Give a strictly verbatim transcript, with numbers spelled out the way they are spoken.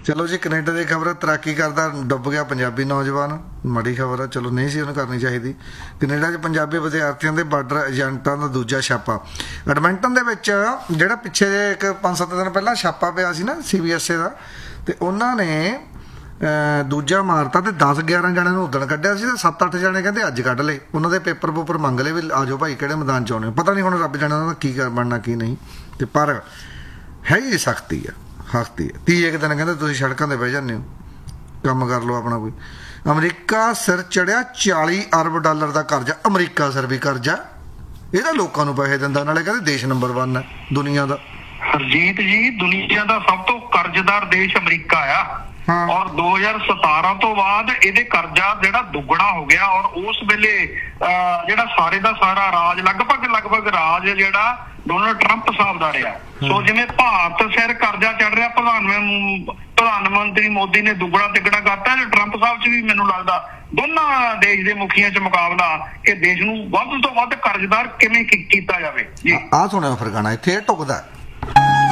ਚਲੋ ਜੀ, ਕੈਨੇਡਾ ਦੀ ਖਬਰ, ਤੈਰਾਕੀ ਕਰਦਾ ਡੁੱਬ ਗਿਆ ਪੰਜਾਬੀ ਨੌਜਵਾਨ। ਮਾੜੀ ਖਬਰ ਆ, ਚਲੋ ਨਹੀਂ ਸੀ ਉਹਨੂੰ ਕਰਨੀ ਚਾਹੀਦੀ। ਕੈਨੇਡਾ 'ਚ ਪੰਜਾਬੀ ਵਿਦਿਆਰਥੀਆਂ ਦੇ ਬਾਰਡਰ ਏਜੰਟਾਂ ਦਾ ਦੂਜਾ ਛਾਪਾ। ਐਡਮਿੰਟਨ ਦੇ ਵਿੱਚ ਜਿਹੜਾ ਪਿੱਛੇ ਜੇ ਇੱਕ ਪੰਜ ਸੱਤ ਦਿਨ ਪਹਿਲਾਂ ਛਾਪਾ ਪਿਆ ਸੀ ਨਾ ਸੀ ਬੀ ਐਸ ਈ ਦਾ, ਅਤੇ ਉਹਨਾਂ ਨੇ ਦੂਜਾ ਮਾਰਤਾ ਅਤੇ ਦਸ ਗਿਆਰਾਂ ਜਣਿਆਂ ਨੂੰ ਉੱਦਣ ਕੱਢਿਆ ਸੀ, ਅਤੇ ਸੱਤ ਅੱਠ ਜਣੇ ਕਹਿੰਦੇ ਅੱਜ ਕੱਢ ਲਏ। ਉਹਨਾਂ ਦੇ ਪੇਪਰ ਪੂਪਰ ਮੰਗ ਲਏ ਵੀ ਆ ਜਾਓ ਭਾਈ, ਕਿਹੜੇ ਮੈਦਾਨ 'ਚ ਆਉਣੇ। ਪਤਾ ਨਹੀਂ ਹੁਣ ਰੱਬ ਜਾਣੇ ਉਹਨਾਂ ਦਾ ਕੀ ਕਰ ਬਣਨਾ ਕੀ ਨਹੀਂ। ਅਤੇ ਪਰ ਹੈਗੀ ਸਖਤੀ ਆ, ਸਖਤੀ ਆ। ਤੀਏ ਕੁ ਦਿਨ ਕਹਿੰਦੇ ਤੁਸੀਂ ਸੜਕਾਂ 'ਤੇ ਬਹਿ ਜਾਂਦੇ ਹੋ, ਕੰਮ ਕਰ ਲਓ ਆਪਣਾ ਕੋਈ। ਅਮਰੀਕਾ ਸਿਰ ਚੜਿਆ ਚਾਲੀ ਅਰਬ ਡਾਲਰ ਦਾ ਕਰਜ਼ਾ। ਅਮਰੀਕਾ ਸਿਰ ਵੀ ਕਰਜ਼ਾ, ਇਹਦਾ ਲੋਕਾਂ ਨੂੰ ਪੈਸੇ ਦਿੰਦਾ, ਨਾਲੇ ਕਹਿੰਦੇ ਦੇਸ਼ ਨੰਬਰ ਵਨ ਹੈ ਦੁਨੀਆ ਦਾ। ਹਰਜੀਤ ਜੀ, ਦੁਨੀਆ ਦਾ ਸਭ ਤੋਂ ਕਰਜ਼ਦਾਰ ਦੇਸ਼ ਅਮਰੀਕਾ ਆ। ਹਾਂ। ਔਰ ਦੋ ਹਜ਼ਾਰ ਸਤਾਰਾਂ ਤੋਂ ਬਾਅਦ ਇਹਦੇ ਕਰਜ਼ਾ ਜਿਹੜਾ ਦੁੱਗਣਾ ਹੋ ਗਿਆ। ਔਰ ਉਸ ਵੇਲੇ ਅਹ ਜਿਹੜਾ ਸਾਰੇ ਦਾ ਸਾਰਾ ਰਾਜ ਲਗਭਗ ਲਗਭਗ ਰਾਜ ਜਿਹੜਾ ਡੋਨਲਡ ਟਰੰਪ ਸਾਹਿਬ ਦਾ ਰਿਹਾ। ਸੋ ਜਿਵੇਂ ਭਾਰਤ ਸਿਰ ਕਰਜ਼ਾ ਚੜ ਰਿਹਾ, ਪ੍ਰਧਾਨ ਪ੍ਰਧਾਨ ਮੰਤਰੀ ਮੋਦੀ ਨੇ ਦੁੱਗਣਾ ਤਿੱਗਣਾ ਕਰਤਾ, ਤੇ ਟਰੰਪ ਸਾਹਿਬ 'ਚ ਵੀ ਮੈਨੂੰ ਲੱਗਦਾ ਦੋਨਾਂ ਦੇਸ਼ ਦੇ ਮੁਖੀਆਂ 'ਚ ਮੁਕਾਬਲਾ ਕਿ ਦੇਸ਼ ਨੂੰ ਵੱਧ ਤੋਂ ਵੱਧ ਕਰਜ਼ਦਾਰ ਕਿਵੇਂ ਕੀਤਾ ਜਾਵੇ। ਜੀ ਆਹ ਸੁਣਿਓ ਫਿਰ ਗਾਣਾ ਇੱਥੇ ਟੁਕਦਾ।